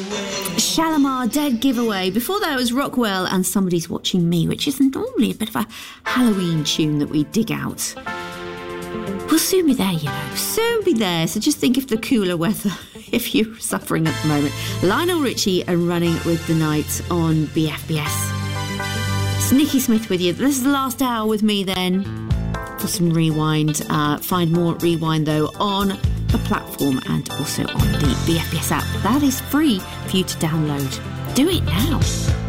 Shalimar, Dead Giveaway. Before that, it was Rockwell and Somebody's Watching Me, which is normally a bit of a Halloween tune that we dig out. We'll soon be there, soon be there. So just think of the cooler weather if you're suffering at the moment. Lionel Richie and Running with the Night on BFBS. It's Nikki Smith with you. This is the last hour with me then for some Rewind. Find more Rewind though on the platform and also on the BFBS app. That is free for you to download. Do it now.